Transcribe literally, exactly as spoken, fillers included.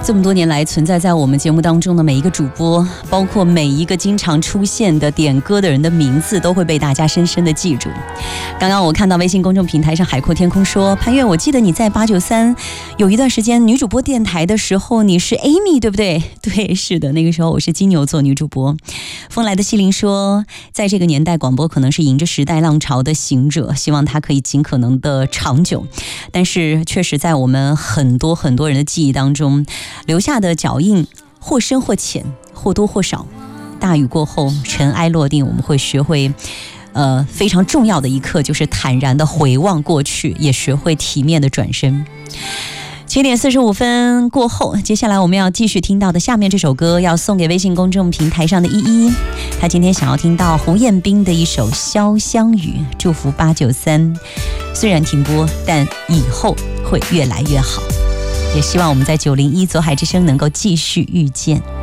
这么多年来存在在我们节目当中的每一个主播，包括每一个经常出现的点歌的人的名字，都会被大家深深的记住。刚刚我看到微信公众平台上海阔天空说，潘越，我记得你在八九三有一段时间女主播电台的时候，你是 Amy 对不对？对，是的，那个时候我是金牛座女主播。风来的西林说，在这个年代，广播可能是迎着时代浪潮的行者，希望它可以尽可能的长久。但是确实在我们很多很多人的记忆当中，留下的脚印或深或浅，或多或少。大雨过后，尘埃落定，我们会学会呃非常重要的一课，就是坦然的回望过去，也学会体面的转身。七点四十五分过后，接下来我们要继续听到的下面这首歌，要送给微信公众平台上的依依。他今天想要听到胡彦斌的一首《潇湘雨》，祝福八九三，虽然停播，但以后会越来越好。也希望我们在九零一左海之声能够继续遇见。